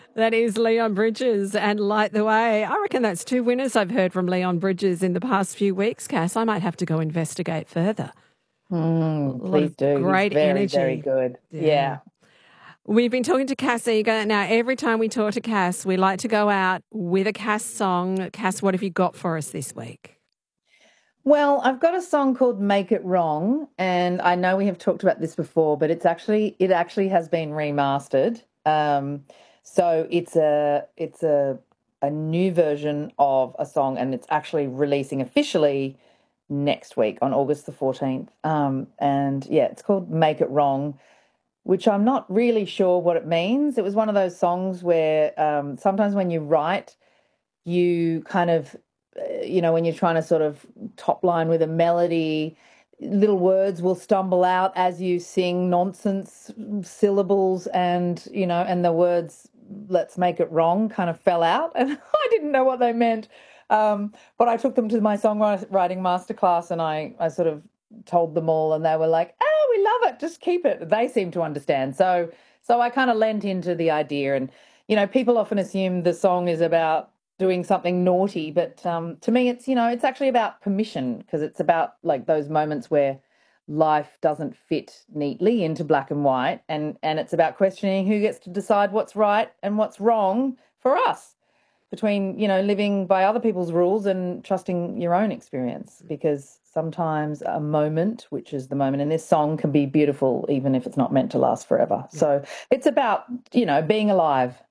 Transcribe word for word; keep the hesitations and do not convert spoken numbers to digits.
That is Leon Bridges and Light the Way. I reckon that's two winners I've heard from Leon Bridges in the past few weeks, Cass. I might have to go investigate further. A Mm, lot please of do. He's great very, energy. very good. Yeah. Yeah. We've been talking to Cass Eager. Now, every time we talk to Cass, we like to go out with a Cass song. Cass, what have you got for us this week? Well, I've got a song called Make It Wrong, and I know we have talked about this before, but it's actually it actually has been remastered. Um, so it's a it's a a new version of a song, and it's actually releasing officially next week on August the fourteenth. Um, and yeah, it's called Make It Wrong, which I'm not really sure what it means. It was one of those songs where um, sometimes when you write, you kind of, uh, you know, when you're trying to sort of top line with a melody, little words will stumble out as you sing nonsense syllables, and, you know, and the words, let's make it wrong, kind of fell out. And I didn't know what they meant. Um, but I took them to my songwriting masterclass and I, I sort of told them all, and they were like, oh, we love it, just keep it. They seem to understand. So, so I kind of lent into the idea. And, you know, people often assume the song is about doing something naughty, but um, to me it's, you know, it's actually about permission, because it's about like those moments where life doesn't fit neatly into black and white, and and it's about questioning who gets to decide what's right and what's wrong for us, between, you know, living by other people's rules and trusting your own experience, because sometimes a moment, which is the moment in this song, can be beautiful even if it's not meant to last forever. So it's about, you know, being alive.